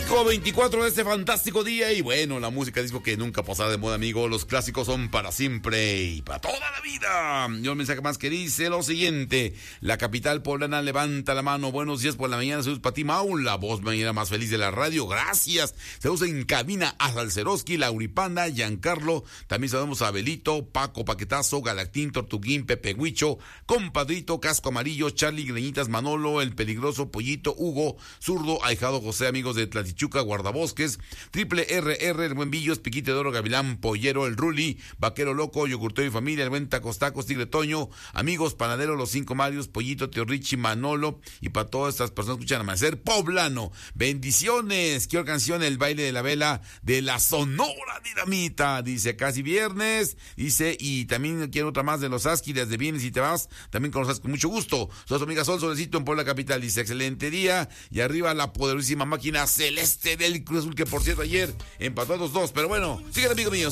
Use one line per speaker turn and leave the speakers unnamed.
Disco 24 de este fantástico día. Y bueno, la música disco que nunca pasará de moda, amigo. Los clásicos son para siempre y para toda la vida. Y un mensaje más que dice lo siguiente: la capital poblana levanta la mano. Buenos días por la mañana. Saludos para ti, Mau, la voz mañana más feliz de la radio. Gracias. Saludos en cabina a Salceroski, Lauripanda, Giancarlo. También saludamos a Abelito, Paco Paquetazo, Galactín, Tortuguín, Pepe Huicho, Compadrito, Casco Amarillo, Charlie, Greñitas, Manolo, El Peligroso, Pollito, Hugo, Zurdo, Ahijado José, amigos de Tlatichuca, Guardabosques, Triple RR, El Buen Villos, Piquite de Oro, Gavilán, Pollero, El Ruli, Vaquero Loco, Yogurtero y Familia, El Buen Tacostacos, Tigre Toño, amigos, Panadero, Los Cinco Marios, Pollito, Tío Richie, Manolo, y para todas estas personas que escuchan Amanecer Poblano. Bendiciones. Quiero canción El Baile de la Vela de la Sonora Dinamita. Dice, casi viernes. Dice, y también quiero otra más de los Asquiles de Vienes y Te Vas. También con los con mucho gusto. Soy su amiga Sol Solecito en Puebla Capital. Dice, excelente día. Y arriba la poderosísima máquina celeste del Cruz Azul, que por cierto ayer empató a 2-2. Pero bueno, sigue amigo mío.